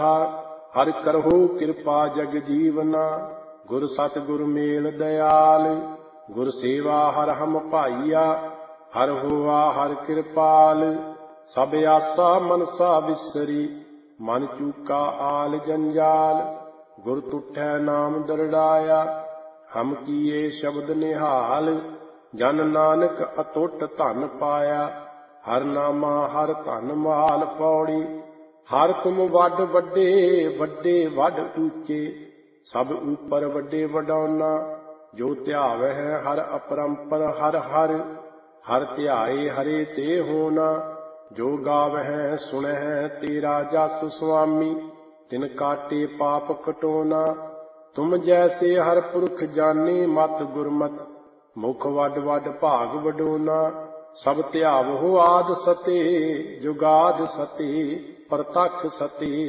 हर करहु कृपा जग जीवना, गुर सतगुर मेल दयाल। गुर सेवा हर हम भाईया, हर होआ हर कृपाल। सब आसा मनसा विसरी, मन चूका आल जंजाल। गुर तुठै नाम दरड़ाया, हम किए शब्द निहाल। जन नानक अतुट धन पाया, हर नामा हर धन माल। पौड़ी हर तुम वड वड्डे वड्डे वड ऊचे, सब ऊपर वड्डे वडौना। जो ध्यावै हर अपरंपर हर हर, हर ध्याए हरे ते होना। जो गावै सुनह तेरा जस स्वामी, तिन काटे पाप कटोना। तुम जैसे हर पुरख जाने मत गुरमत, मुख वड वड भाग वडोना। सब ध्यावो आद सते, जुगाद सते, प्रतख सते।